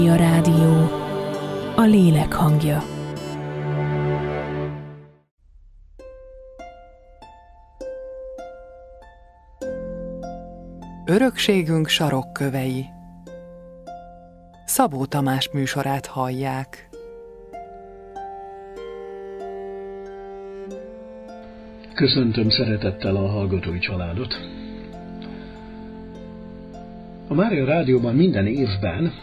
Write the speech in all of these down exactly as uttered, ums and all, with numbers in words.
A rádió, a lélek hangja. Örökségünk sarokkövei. Szabó Tamás műsorát hallják. Köszöntöm szeretettel a hallgatói családot. A Mária Rádióban minden évben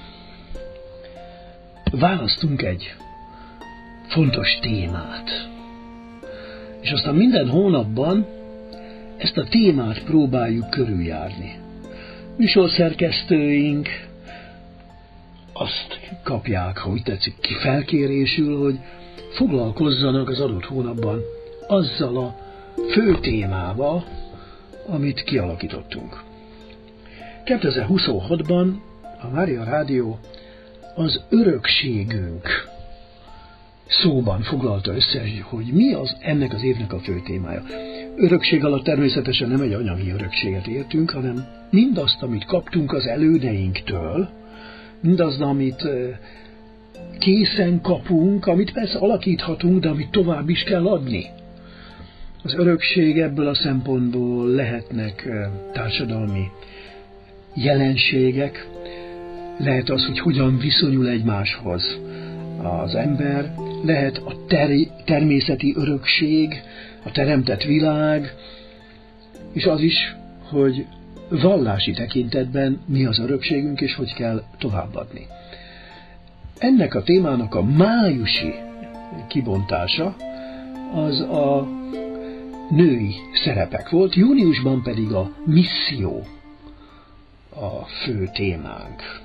választunk egy fontos témát. És aztán minden hónapban ezt a témát próbáljuk körüljárni. Műsorszerkesztőink azt kapják, ha úgy tetszik, ki felkérésül, hogy foglalkozzanak az adott hónapban azzal a fő témával, amit kialakítottunk. kétezer-huszonhatban a Mária Rádió az örökségünk szóban foglalta össze, hogy mi az ennek az évnek a fő témája. Örökség alatt természetesen nem egy anyagi örökséget értünk, hanem mindazt, amit kaptunk az elődeinktől, mindazt, amit készen kapunk, amit persze alakíthatunk, de amit tovább is kell adni. Az örökség ebből a szempontból lehetnek társadalmi jelenségek, lehet az, hogy hogyan viszonyul egymáshoz az ember, lehet a ter- természeti örökség, a teremtett világ, és az is, hogy vallási tekintetben mi az örökségünk, és hogy kell továbbadni. Ennek a témának a májusi kibontása az a női szerepek volt, júniusban pedig a misszió a fő témánk.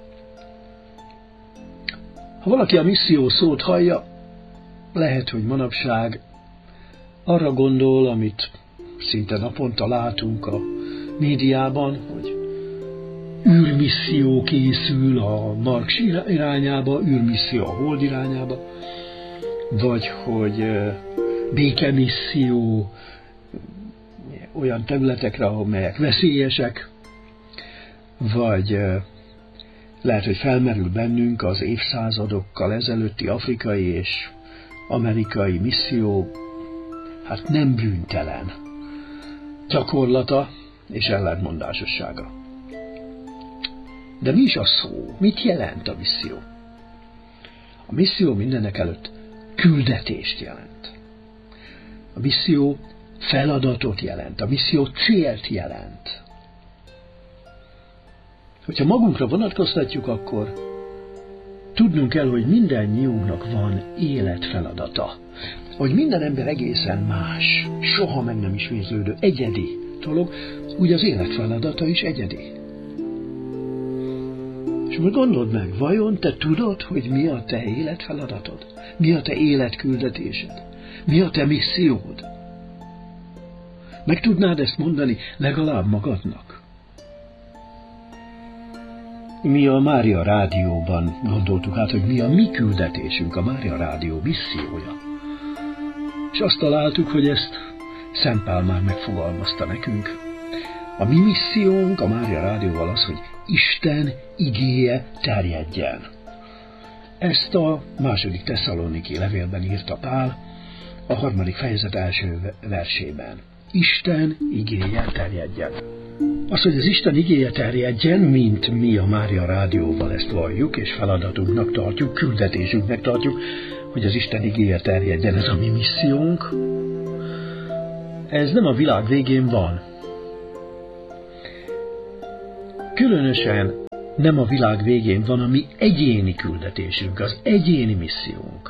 Ha valaki a misszió szót hallja, lehet, hogy manapság arra gondol, amit szinte naponta látunk a médiában, hogy űrmisszió készül a Mars irányába, űrmisszió a Hold irányába, vagy hogy békemisszió olyan területekre, amelyek veszélyesek, vagy lehet, hogy felmerül bennünk az évszázadokkal ezelőtti afrikai és amerikai misszió, hát nem bűntelen gyakorlata és ellentmondásossága. De mi is a szó? Mit jelent a misszió? A misszió mindenek előtt küldetést jelent. A misszió feladatot jelent. A misszió célt jelent. Hogyha magunkra vonatkoztatjuk, akkor tudnunk kell, hogy mindannyiunknak van életfeladata. Hogy minden ember egészen más, soha meg nem ismétlődő, egyedi dolog, úgy az életfeladata is egyedi. És most gondold meg, vajon te tudod, hogy mi a te életfeladatod? Mi a te életküldetésed? Mi a te missziód? Meg tudnád ezt mondani legalább magadnak? Mi a Mária Rádióban gondoltuk át, hogy mi a mi küldetésünk, a Mária Rádió missziója. És azt találtuk, hogy ezt Szent Pál már megfogalmazta nekünk. A mi missziónk a Mária Rádióval az, hogy Isten igéje terjedjen. Ezt a második Tesszaloniki levélben írta Pál, a harmadik fejezet első versében. Isten igéje terjedjen. Az, hogy az Isten igéje terjedjen, mint mi a Mária Rádióval ezt valljuk, és feladatunknak tartjuk, küldetésünknek tartjuk, hogy az Isten igéje terjedjen, ez a mi missziónk. Ez nem a világ végén van. Különösen nem a világ végén van a mi egyéni küldetésünk, az egyéni missziónk.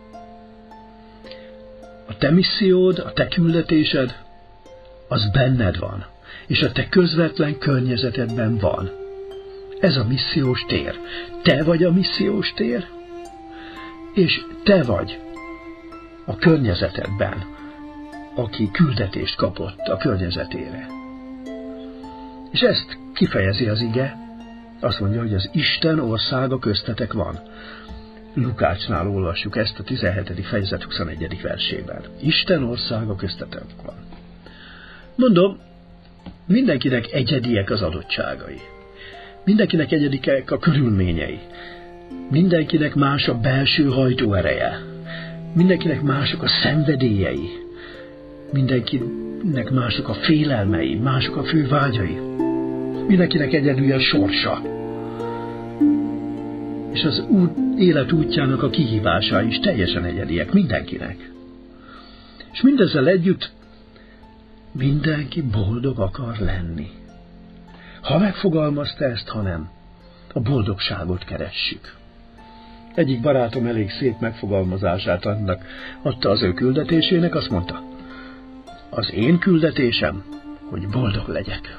A te missziód, a te küldetésed, az benned van, és a te közvetlen környezetedben van. Ez a missziós tér. Te vagy a missziós tér, és te vagy a környezetedben, aki küldetést kapott a környezetére. És ezt kifejezi az ige, azt mondja, hogy az Isten országa köztetek van. Lukácsnál olvassuk ezt a tizenhetedik fejezet huszonegyedik versében. Isten országa köztetek van. Mondom, mindenkinek egyediek az adottságai. Mindenkinek egyediek a körülményei. Mindenkinek más a belső hajtóereje. Mindenkinek mások a szenvedélyei. Mindenkinek mások a félelmei, mások a fő vágyai. Mindenkinek egyedül a sorsa. És az út, élet útjának a kihívásai is teljesen egyediek mindenkinek. És mindezzel együtt mindenki boldog akar lenni. Ha megfogalmazta ezt, ha nem, a boldogságot keressük. Egyik barátom elég szép megfogalmazását annak adta az ő küldetésének, azt mondta, az én küldetésem, hogy boldog legyek.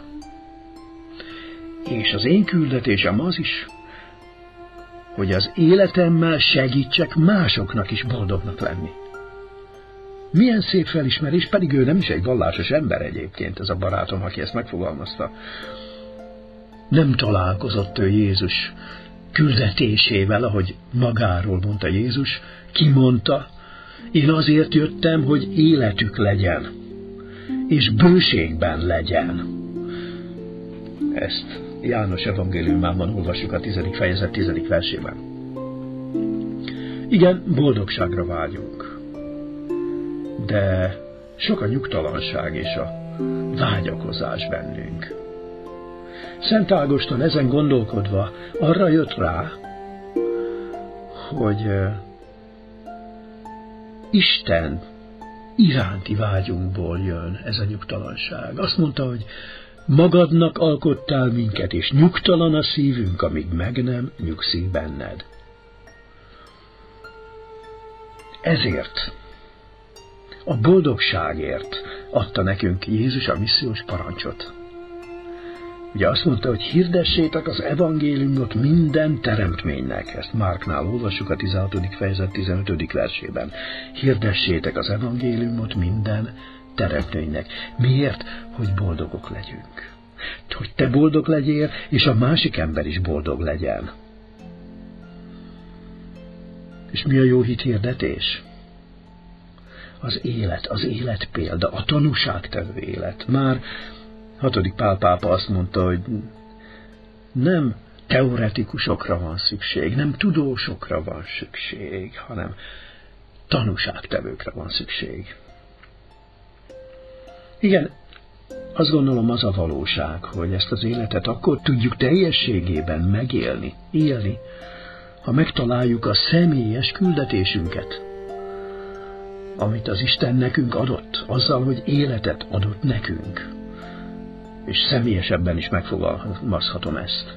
És az én küldetésem az is, hogy az életemmel segítsek másoknak is boldognak lenni. Milyen szép felismerés, pedig ő nem is egy vallásos ember egyébként, ez a barátom, aki ezt megfogalmazta. Nem találkozott ő Jézus küldetésével, ahogy magáról mondta Jézus, kimondta, én azért jöttem, hogy életük legyen, és bőségben legyen. Ezt János evangéliumában olvassuk a tizedik fejezet tizedik versében. Igen, boldogságra vágyunk, de sok a nyugtalanság és a vágyakozás bennünk. Szent Ágoston ezen gondolkodva arra jött rá, hogy Isten iránti vágyunkból jön ez a nyugtalanság. Azt mondta, hogy magadnak alkottál minket, és nyugtalan a szívünk, amíg meg nem nyugszik benned. Ezért, a boldogságért adta nekünk Jézus a missziós parancsot. Ugye azt mondta, hogy hirdessétek az evangéliumot minden teremtménynek. Ezt Márknál olvassuk a tizenhatodik fejezet tizenötödik versében. Hirdessétek az evangéliumot minden teremtménynek. Miért? Hogy boldogok legyünk. Hogy te boldog legyél, és a másik ember is boldog legyen. És mi a jó hit hirdetés? Az élet, az élet példa, a tanúságtevő élet. Már hatodik Pál pápa azt mondta, hogy nem teoretikusokra van szükség, nem tudósokra van szükség, hanem tanúságtevőkre van szükség. Igen, azt gondolom az a valóság, hogy ezt az életet akkor tudjuk teljességében megélni, élni, ha megtaláljuk a személyes küldetésünket, amit az Isten nekünk adott, azzal, hogy életet adott nekünk. És személyesebben is megfogalmazhatom ezt.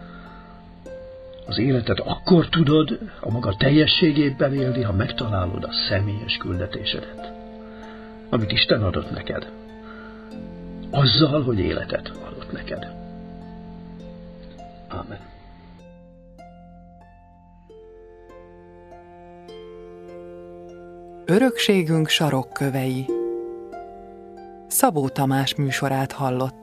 Az életet akkor tudod a maga teljességében élni, ha megtalálod a személyes küldetésedet, amit Isten adott neked, azzal, hogy életet adott neked. Ámen. Örökségünk sarokkövei. Szabó Tamás műsorát hallott.